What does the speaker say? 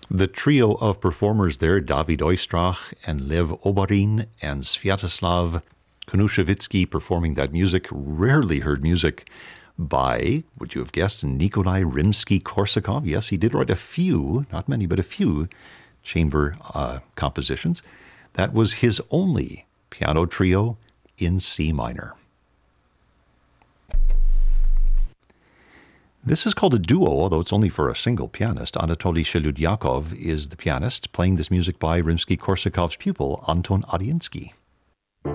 The trio of performers there, David Oistrakh and Lev Oborin and Sviatoslav Knushevitsky, performing that music, rarely heard music by, would you have guessed, Nikolai Rimsky-Korsakov. Yes, he did write a few, not many, but a few chamber compositions. That was his only piano trio in C minor. This is called a duo, although it's only for a single pianist. Anatoly Sheludyakov is the pianist, playing this music by Rimsky-Korsakov's pupil, Anton Adinsky.